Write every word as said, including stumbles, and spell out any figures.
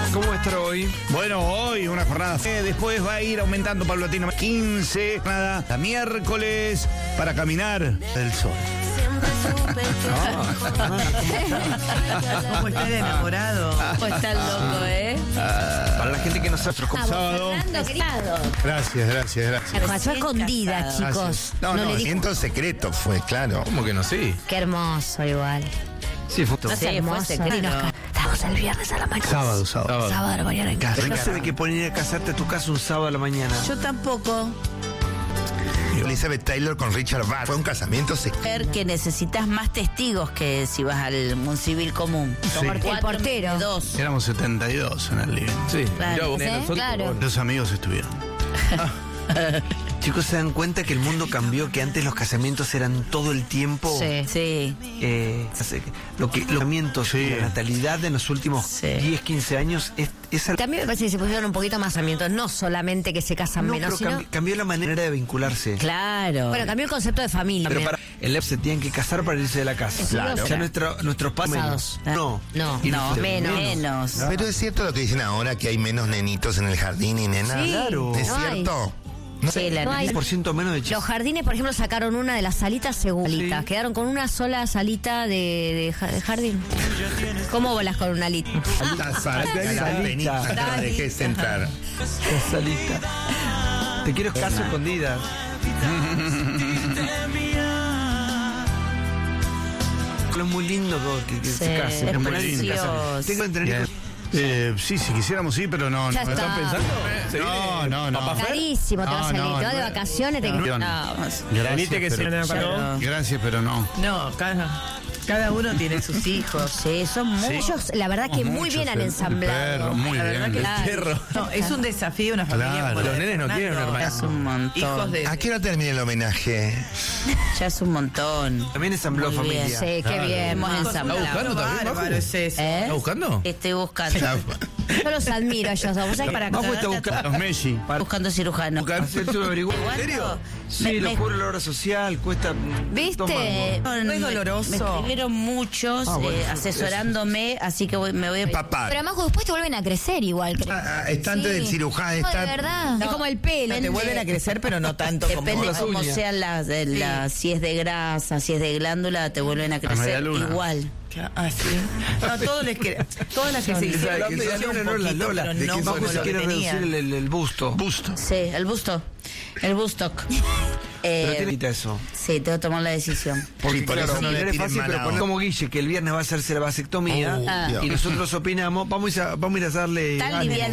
¿Cómo va a estar hoy? Bueno, hoy una jornada. Eh, después va a ir aumentando paulatinamente. quince, nada, a miércoles para caminar el sol. ¿Cómo está de enamorado? Pues está loco, ¿eh? Para la gente que no sabe, Con sábado. Gracias, gracias, gracias. Pasó escondida, Gracias. chicos. No, no, le dijo. siento secreto fue, claro. ¿cómo que no? Sí. Qué hermoso, igual. Sí, fue Sí, hermoso. Y nos casamos el viernes a la mañana. Sábado, sábado. Sábado a la mañana en casa. No sé de qué poner a casarte a tu casa un sábado a la mañana. Yo tampoco. Elizabeth Taylor con Richard Barr. Fue un casamiento secreto. Ver que necesitas más testigos que si vas al un civil común. Sí. Por El cuatro, portero. Dos. Éramos setenta y dos en el living. Sí, Claro. yo, ¿Sí? nosotros, Claro. Los amigos estuvieron. Chicos, ¿se dan cuenta que el mundo cambió? Que antes los casamientos eran todo el tiempo. Sí. Sí. Eh, hace- lo que los casamientos Sí. y la natalidad en los últimos Sí. diez, quince años es, es al- También me parece que se pusieron un poquito más casamientos. No solamente que se casan no, menos, pero sino... cambi- cambió la manera de vincularse. Claro. Bueno, cambió el concepto de familia. Pero también. para el se tienen que casar para irse de la casa. Eso Claro. Ya nuestro, nuestros padres Casados. No. No, Y no, nosotros menos. Menos. Pero es cierto lo que dicen ahora, que hay menos nenitos en el jardín y nenas. Sí. Claro. ¿Es No hay. cierto? No Sí, la No hay- diez por ciento menos de Los chicos. jardines, por ejemplo, sacaron una de las salitas seguritas. Sí. Quedaron con una sola salita de, de ja- de jardín. ¿Cómo volas con una alita? La salita, Dale, la salita. penita, no la dejes entrar. La salita. Te quiero caso escondida. Es muy lindo que, que, que Sí, se casen. es Es muy lindo precioso. casarse. Tengo que tener hijos. Eh, sí, si quisiéramos sí, pero no. Ya no, está. ¿Están pensando? No, no, no. Carísimo te va a No, salir. no, te vas de no. vacaciones. Te... No, No, No, Gracias, que pero, se no. gracias, pero no. No, cada, cada uno tiene sus hijos. sí, son muchos. la verdad que Somos muy bien muchos, han el- el ensamblado. perro, muy La bien. verdad que El la- perro. No, es un desafío una familia. Claro. como la Los de nenes no quieren un Fernando. hermano. Es un montón. Hijos de... ¿A qué hora termina el homenaje? Ya es un montón. También ensambló Muy bien. familia. Sí, qué Claro. bien. Hemos Hemos ensamblado. buscando también, Bárbaro Majo? es eso. ¿Eh? ¿Está buscando? Estoy buscando. Yo los admiro, yo. ¿Vos sabés para Majo está buscando. Los Messi. Buscando cirujano. Hacerte un averiguo. ¿En ¿Cuánto? serio? Sí, Me- lo me- cubre la obra social, cuesta. mm, ¿Viste? dos mangos. No es doloroso. Me, me escribieron muchos Ah, bueno, eh, eso- asesorándome, así que voy- me voy a... Papá. Pero Majo, después te vuelven a crecer igual, creo. Ah, está antes Sí. del cirujano. No, Está... de verdad. Es como el pelo. No, te vuelven a crecer, pero no tanto como Depende las cómo uñas. sean las, eh, las, si es de grasa, si es de glándula, te vuelven a media crecer luna. igual. Ah, sí. No, todos les que, todas las que se hicieron La que media hicieron luna un no es la poquito, Lola. pero De no que como Majo se lo que quiere reducir tenían. el, el, el busto. Busto. Sí, el busto. El bustoc. Pero Eh, tiene que eso. sí, tengo que tomar la decisión. Porque por claro, eso no le es tiren fácil, pero mala poner onda. como Guille, que el viernes va a hacerse la vasectomía Oh, Ah. Dios. y nosotros opinamos, vamos a, vamos a ir a darle Tan ánimo. liviana